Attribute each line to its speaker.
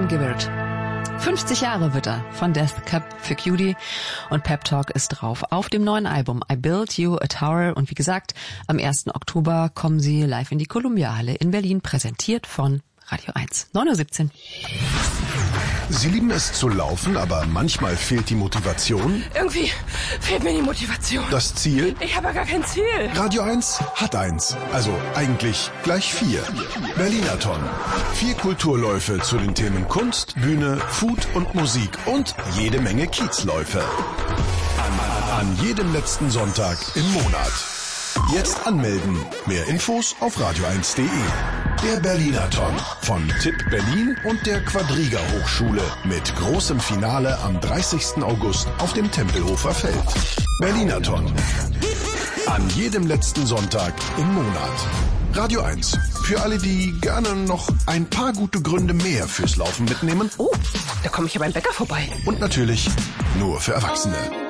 Speaker 1: Glenn Gibbard. 50 Jahre wird er von Death Cab for Cutie und Pep Talk ist drauf auf dem neuen Album I Built You a Tower und wie gesagt, am 1. Oktober kommen sie live in die Columbia-Halle in Berlin, präsentiert von Radio 1. 9:17 Uhr.
Speaker 2: Sie lieben es zu laufen, aber manchmal fehlt die Motivation?
Speaker 3: Irgendwie fehlt mir die Motivation.
Speaker 2: Das Ziel?
Speaker 3: Ich habe ja gar kein Ziel.
Speaker 2: Radio 1 hat eins. Also eigentlich gleich 4. Berlinathon. 4 Kulturläufe zu den Themen Kunst, Bühne, Food und Musik und jede Menge Kiezläufe. An jedem letzten Sonntag im Monat. Jetzt anmelden. Mehr Infos auf radio1.de. Der Berlinathon von Tipp Berlin und der Quadriga Hochschule mit großem Finale am 30. August auf dem Tempelhofer Feld. Berlinathon. An jedem letzten Sonntag im Monat. Radio 1. Für alle, die gerne noch ein paar gute Gründe mehr fürs Laufen mitnehmen.
Speaker 3: Oh, da komme ich ja beim Bäcker vorbei.
Speaker 2: Und natürlich nur für Erwachsene.